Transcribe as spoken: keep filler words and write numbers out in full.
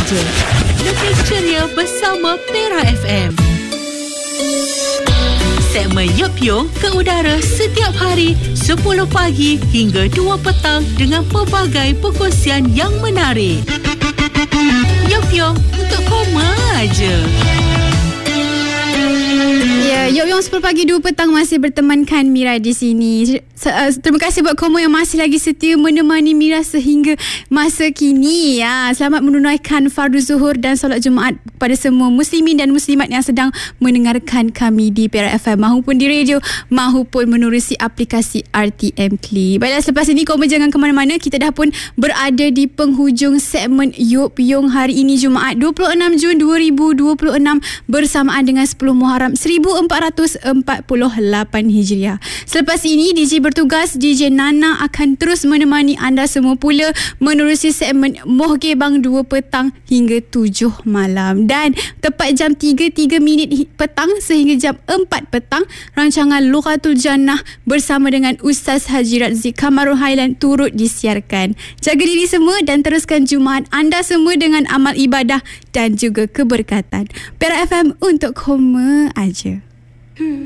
aja. Lebih ceria bersama Pera F M. Segmen Yup Yung ke udara setiap hari sepuluh pagi hingga dua petang dengan pelbagai perkongsian yang menarik. Yup Yung untuk koma aja. Ya, Yup Yung sepuluh pagi dua petang masih bertemankan Mira di sini. Terima kasih buat kamu yang masih lagi setia menemani Mira sehingga masa kini. Ya, selamat menunaikan fardu zuhur dan solat Jumaat pada semua muslimin dan muslimat yang sedang mendengarkan kami di Pera F M mahupun di radio mahupun menerusi aplikasi R T M Click. Baiklah, selepas ini kamu jangan ke mana-mana. Kita dah pun berada di penghujung segmen Yup Yung hari ini Jumaat dua puluh enam Jun dua ribu dua puluh enam bersamaan dengan sepuluh Muharram seribu empat ratus empat puluh lapan Hijriah. Selepas ini D J bertugas D J Nana akan terus menemani anda semua pula menerusi segmen Mohge Bang dua petang hingga tujuh malam. Dan tepat jam tiga tiga minit petang sehingga jam empat petang rancangan Lughatul Jannah bersama dengan Ustaz Haji Razif Kamarul Hailan turut disiarkan. Jaga diri semua dan teruskan Jumaat anda semua dengan amal ibadah dan juga keberkatan. Pera F M untuk koma aja. Hmm.